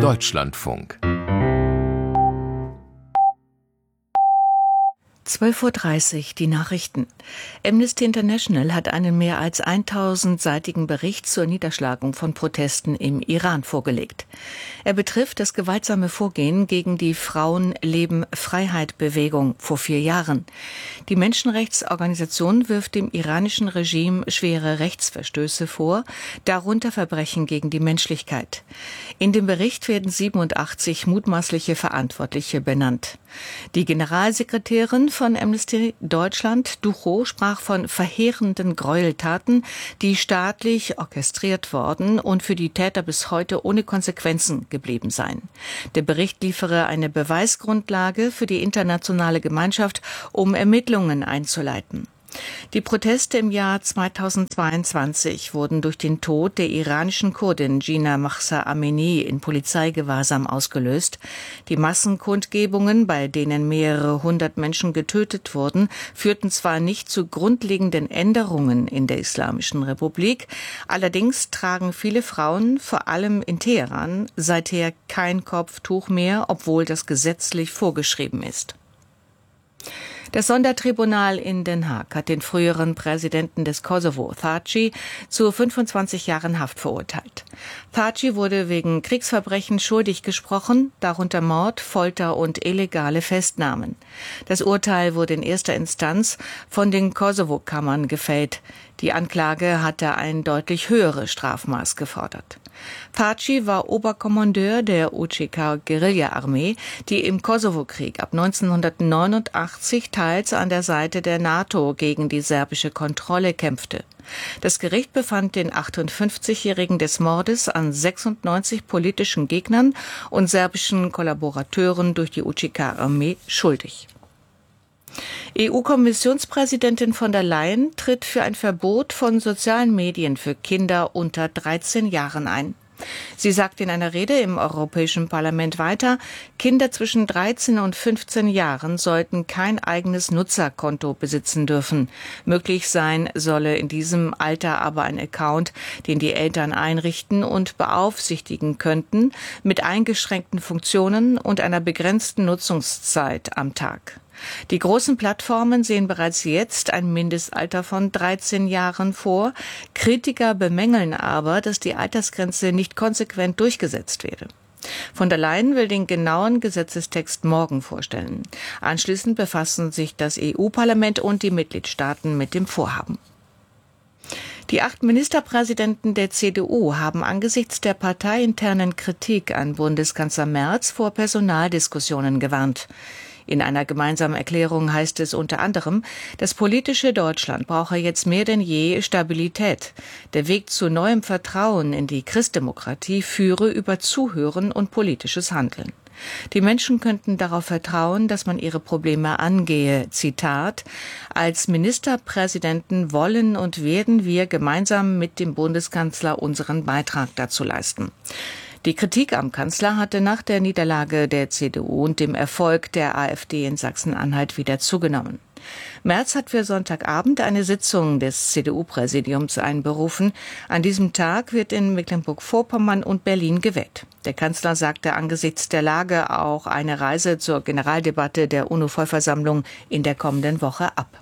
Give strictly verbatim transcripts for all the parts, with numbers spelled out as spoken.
Deutschlandfunk. zwölf Uhr dreißig, die Nachrichten. Amnesty International hat einen mehr als tausendseitigen Bericht zur Niederschlagung von Protesten im Iran vorgelegt. Er betrifft das gewaltsame Vorgehen gegen die Frauen-Leben-Freiheit-Bewegung vor vier Jahren. Die Menschenrechtsorganisation wirft dem iranischen Regime schwere Rechtsverstöße vor, darunter Verbrechen gegen die Menschlichkeit. In dem Bericht werden siebenundachtzig mutmaßliche Verantwortliche benannt. Die Generalsekretärin von Amnesty Deutschland, Duchow, sprach von verheerenden Gräueltaten, die staatlich orchestriert worden und für die Täter bis heute ohne Konsequenzen geblieben seien. Der Bericht liefere eine Beweisgrundlage für die internationale Gemeinschaft, um Ermittlungen einzuleiten. Die Proteste im Jahr zweitausendzweiundzwanzig wurden durch den Tod der iranischen Kurdin Jina Mahsa Amini in Polizeigewahrsam ausgelöst. Die Massenkundgebungen, bei denen mehrere hundert Menschen getötet wurden, führten zwar nicht zu grundlegenden Änderungen in der Islamischen Republik, allerdings tragen viele Frauen, vor allem in Teheran, seither kein Kopftuch mehr, obwohl das gesetzlich vorgeschrieben ist. Das Sondertribunal in Den Haag hat den früheren Präsidenten des Kosovo, Thaci, zu fünfundzwanzig Jahren Haft verurteilt. Thaci wurde wegen Kriegsverbrechen schuldig gesprochen, darunter Mord, Folter und illegale Festnahmen. Das Urteil wurde in erster Instanz von den Kosovo-Kammern gefällt. Die Anklage hatte ein deutlich höheres Strafmaß gefordert. Thaci war Oberkommandeur der U C K-Guerilla-Armee, die im Kosovo-Krieg ab neunzehnhundertneunundachtzig teils an der Seite der NATO gegen die serbische Kontrolle kämpfte. Das Gericht befand den achtundfünfzigjährigen des Mordes an sechsundneunzig politischen Gegnern und serbischen Kollaborateuren durch die U C K-Armee schuldig. E U-Kommissionspräsidentin von der Leyen tritt für ein Verbot von sozialen Medien für Kinder unter dreizehn Jahren ein. Sie sagt in einer Rede im Europäischen Parlament weiter, Kinder zwischen dreizehn und fünfzehn Jahren sollten kein eigenes Nutzerkonto besitzen dürfen. Möglich sein solle in diesem Alter aber ein Account, den die Eltern einrichten und beaufsichtigen könnten, mit eingeschränkten Funktionen und einer begrenzten Nutzungszeit am Tag. Die großen Plattformen sehen bereits jetzt ein Mindestalter von dreizehn Jahren vor. Kritiker bemängeln aber, dass die Altersgrenze nicht konsequent durchgesetzt werde. Von der Leyen will den genauen Gesetzestext morgen vorstellen. Anschließend befassen sich das E U-Parlament und die Mitgliedstaaten mit dem Vorhaben. Die acht Ministerpräsidenten der C D U haben angesichts der parteiinternen Kritik an Bundeskanzler Merz vor Personaldiskussionen gewarnt. In einer gemeinsamen Erklärung heißt es unter anderem, das politische Deutschland brauche jetzt mehr denn je Stabilität. Der Weg zu neuem Vertrauen in die Christdemokratie führe über Zuhören und politisches Handeln. Die Menschen könnten darauf vertrauen, dass man ihre Probleme angehe. Zitat: Als Ministerpräsidenten wollen und werden wir gemeinsam mit dem Bundeskanzler unseren Beitrag dazu leisten. Die Kritik am Kanzler hatte nach der Niederlage der C D U und dem Erfolg der AfD in Sachsen-Anhalt wieder zugenommen. Merz hat für Sonntagabend eine Sitzung des C D U-Präsidiums einberufen. An diesem Tag wird in Mecklenburg-Vorpommern und Berlin gewählt. Der Kanzler sagte angesichts der Lage auch eine Reise zur Generaldebatte der UNO-Vollversammlung in der kommenden Woche ab.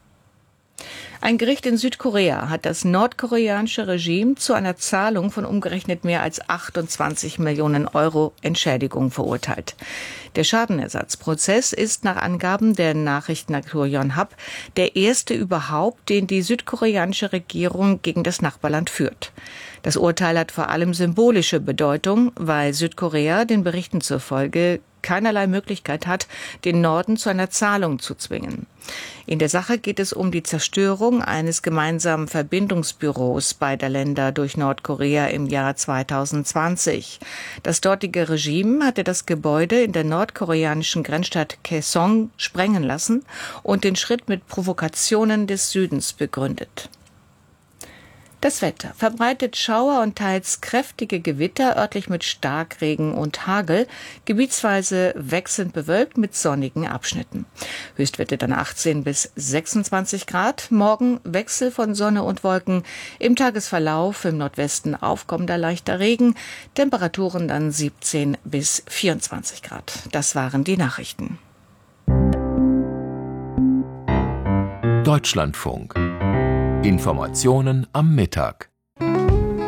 Ein Gericht in Südkorea hat das nordkoreanische Regime zu einer Zahlung von umgerechnet mehr als achtundzwanzig Millionen Euro Entschädigung verurteilt. Der Schadenersatzprozess ist nach Angaben der Nachrichtenagentur Yonhap der erste überhaupt, den die südkoreanische Regierung gegen das Nachbarland führt. Das Urteil hat vor allem symbolische Bedeutung, weil Südkorea den Berichten zufolge keinerlei Möglichkeit hat, den Norden zu einer Zahlung zu zwingen. In der Sache geht es um die Zerstörung eines gemeinsamen Verbindungsbüros beider Länder durch Nordkorea im Jahr zweitausendzwanzig. Das dortige Regime hatte das Gebäude in der nordkoreanischen Grenzstadt Kaesong sprengen lassen und den Schritt mit Provokationen des Südens begründet. Das Wetter: verbreitet Schauer und teils kräftige Gewitter, örtlich mit Starkregen und Hagel, gebietsweise wechselnd bewölkt mit sonnigen Abschnitten. Höchstwerte dann achtzehn bis sechsundzwanzig Grad. Morgen Wechsel von Sonne und Wolken. Im Tagesverlauf im Nordwesten aufkommender leichter Regen. Temperaturen dann siebzehn bis vierundzwanzig Grad. Das waren die Nachrichten. Deutschlandfunk. Informationen am Mittag.